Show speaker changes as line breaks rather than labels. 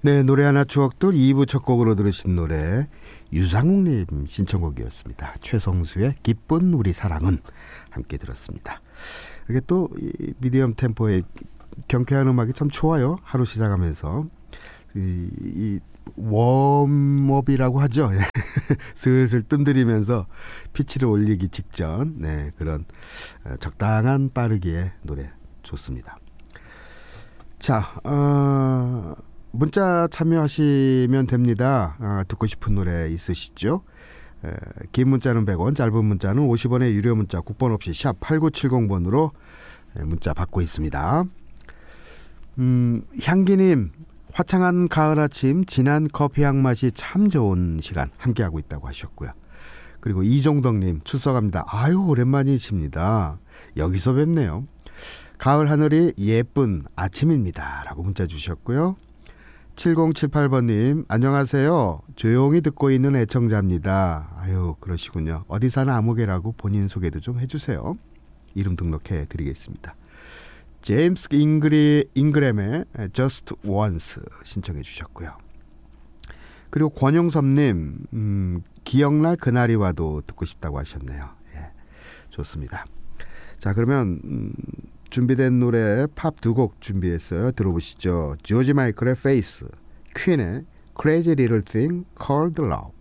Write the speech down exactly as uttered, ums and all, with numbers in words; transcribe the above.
네, 노래 하나 추억들 이 부 첫 곡으로 들으신 노래 유상욱님 신청곡이었습니다. 최성수의 기쁜 우리 사랑은 함께 들었습니다. 이게 또 이 미디엄 템포의 경쾌한 음악이 참 좋아요. 하루 시작하면서 이, 이 웜업이라고 하죠. 슬슬 뜸들이면서 피치를 올리기 직전 네, 그런 적당한 빠르기의 노래 좋습니다. 자, 어, 문자 참여하시면 됩니다. 어, 듣고 싶은 노래 있으시죠? 에, 긴 문자는 백 원, 짧은 문자는 오십 원의 유료 문자 국번 없이 샵 팔구칠공 번으로 문자 받고 있습니다. 음, 향기님, 화창한 가을 아침 진한 커피향 맛이 참 좋은 시간 함께하고 있다고 하셨고요. 그리고 이종덕님 출석합니다. 아유 오랜만이십니다. 여기서 뵙네요. 가을 하늘이 예쁜 아침입니다 라고 문자 주셨고요. 칠공칠팔 번님 안녕하세요. 조용히 듣고 있는 애청자입니다. 아유 그러시군요. 어디 사는 아무개라고 본인 소개도 좀 해주세요. 이름 등록해 드리겠습니다. 제임스 잉그리, 잉그램의 Just Once 신청해 주셨고요. 그리고 권용섭님 음, 기억날 그날이 와도 듣고 싶다고 하셨네요. 예, 좋습니다. 자 그러면 음, 준비된 노래 팝 두 곡 준비했어요. 들어보시죠. 조지 마이클의 Face, 퀸의 Crazy Little Thing Called Love.